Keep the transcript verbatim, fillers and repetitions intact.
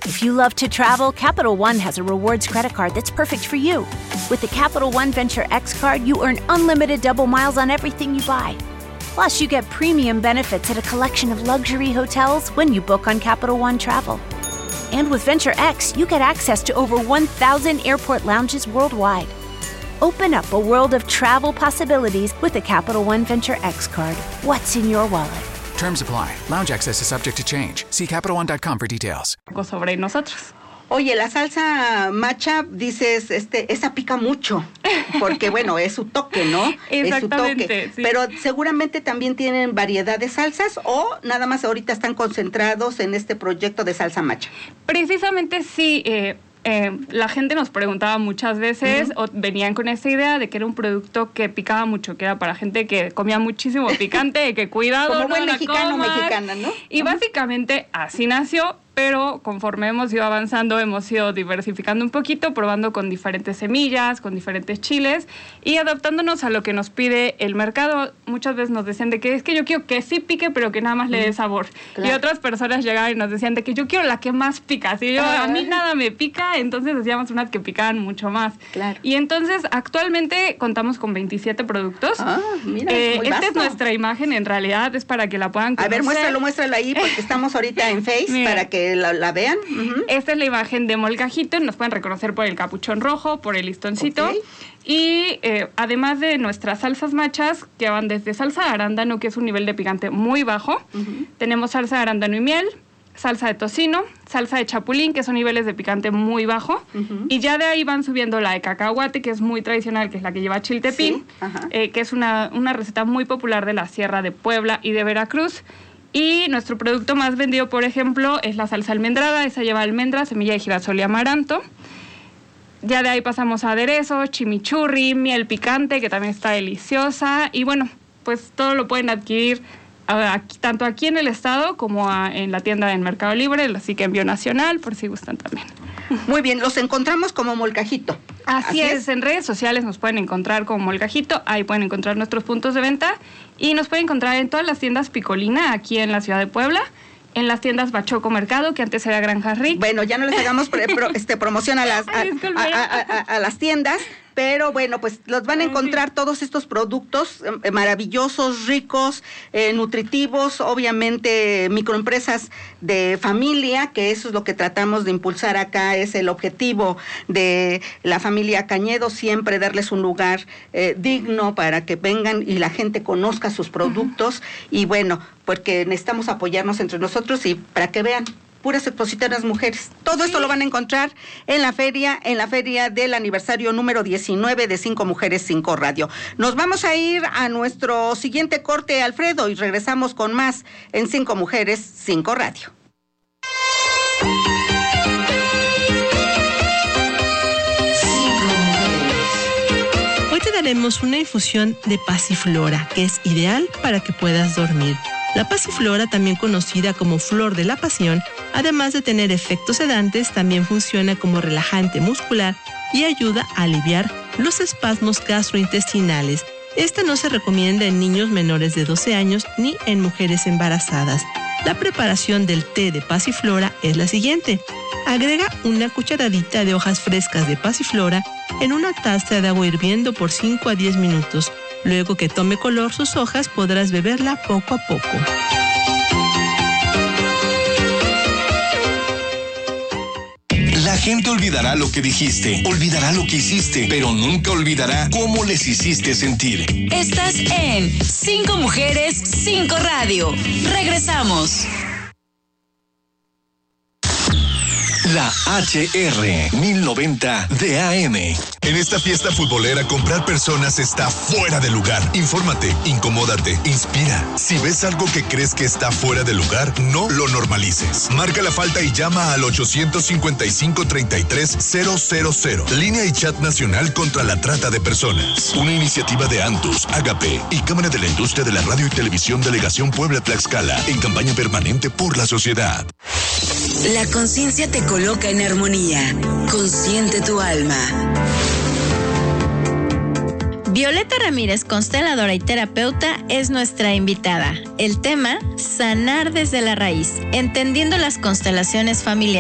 If you love to travel, Capital One has a rewards credit card that's perfect for you. With the Capital One Venture X card, you earn unlimited double miles on everything you buy. Plus, you get premium benefits at a collection of luxury hotels when you book on Capital One Travel. And with Venture X, you get access to over one thousand airport lounges worldwide. Open up a world of travel possibilities with the Capital One Venture X card. What's in your wallet? Terms apply. Lounge access is subject to change. See Capital One dot com for details. Sobre nosotros. Oye, la salsa matcha, dices, este, esa pica mucho, porque bueno, es su toque, ¿no? Exactamente, es su toque. Sí. Pero seguramente también tienen variedad de salsas o nada más ahorita están concentrados en este proyecto de salsa matcha. Precisamente sí. Eh, eh, la gente nos preguntaba muchas veces, uh-huh. o venían con esa idea de que era un producto que picaba mucho, que era para gente que comía muchísimo picante, que cuidado, como no buen la mexicano o mexicana, ¿no? Y uh-huh. básicamente así nació. Pero conforme hemos ido avanzando, hemos ido diversificando un poquito, probando con diferentes semillas, con diferentes chiles y adaptándonos a lo que nos pide el mercado. Muchas veces nos decían de que es que yo quiero que sí pique, pero que nada más le dé sabor. Claro. Y otras personas llegaban y nos decían de que yo quiero la que más pica. Si yo, a mí nada me pica, entonces hacíamos unas que picaban mucho más. Claro. Y entonces actualmente contamos con veintisiete productos. Ah, mira, eh, es muy esta vasto. es nuestra imagen, en realidad es para que la puedan conocer. A ver, muéstralo, muéstralo ahí, porque estamos ahorita en Face para que La, la vean. Uh-huh. Esta es la imagen de molcajito, nos pueden reconocer por el capuchón rojo, por el listoncito. Okay. Y eh, además de nuestras salsas machas, que van desde salsa de arándano, que es un nivel de picante muy bajo, uh-huh. tenemos salsa de arándano y miel, salsa de tocino, salsa de chapulín, que son niveles de picante muy bajo, uh-huh. y ya de ahí van subiendo la de cacahuate, que es muy tradicional, que es la que lleva chiltepín, sí. uh-huh. eh, que es una, una receta muy popular de la Sierra de Puebla y de Veracruz. Y nuestro producto más vendido, por ejemplo, es la salsa almendrada. Esa lleva almendra, semilla de girasol y amaranto. Ya de ahí pasamos a aderezo, chimichurri, miel picante, que también está deliciosa. Y bueno, pues todo lo pueden adquirir aquí, tanto aquí en el estado como a, en la tienda del Mercado Libre, así que envío nacional, por si gustan también. Muy bien, los encontramos como Molcajito. Así, Así es. es, en redes sociales nos pueden encontrar como Molcajito, ahí pueden encontrar nuestros puntos de venta y nos pueden encontrar en todas las tiendas Picolina aquí en la ciudad de Puebla, en las tiendas Bachoco Mercado, que antes era Granja Rick. Bueno, ya no les hagamos pre, pro, este, promoción a las, a, a, a, a, a las tiendas, pero bueno, pues los van a encontrar sí. todos estos productos eh, maravillosos, ricos, eh, nutritivos, obviamente microempresas de familia, que eso es lo que tratamos de impulsar acá, es el objetivo de la familia Cañedo, siempre darles un lugar eh, digno para que vengan y la gente conozca sus productos, uh-huh. y bueno, porque necesitamos apoyarnos entre nosotros y para que vean. Puras expositoras mujeres. Todo sí. esto lo van a encontrar en la feria, en la feria del aniversario número diecinueve de Cinco Mujeres, Cinco Radio. Nos vamos a ir a nuestro siguiente corte, Alfredo, y regresamos con más en Cinco Mujeres, Cinco Radio. Hoy te daremos una infusión de pasiflora, que es ideal para que puedas dormir. La pasiflora, también conocida como flor de la pasión, además de tener efectos sedantes, también funciona como relajante muscular y ayuda a aliviar los espasmos gastrointestinales. Esta no se recomienda en niños menores de doce años ni en mujeres embarazadas. La preparación del té de pasiflora es la siguiente. Agrega una cucharadita de hojas frescas de pasiflora en una taza de agua hirviendo por cinco a diez minutos. Luego que tome color sus hojas, podrás beberla poco a poco. La gente olvidará lo que dijiste, olvidará lo que hiciste, pero nunca olvidará cómo les hiciste sentir. Estás en Cinco Mujeres, Cinco Radio. Regresamos. La H R mil noventa de A M. En esta fiesta futbolera, comprar personas está fuera de lugar. Infórmate, incomódate, inspira. Si ves algo que crees que está fuera de lugar, no lo normalices. Marca la falta y llama al ochocientos cincuenta y cinco, treinta y tres, cero cero cero. Línea y chat nacional contra la trata de personas. Una iniciativa de Antus, Agape y Cámara de la Industria de la Radio y Televisión Delegación Puebla-Tlaxcala, en campaña permanente por la sociedad. La conciencia te coloca en armonía. Consciente tu alma. Violeta Ramírez, consteladora y terapeuta, es nuestra invitada. El tema, sanar desde la raíz, entendiendo las constelaciones familiares.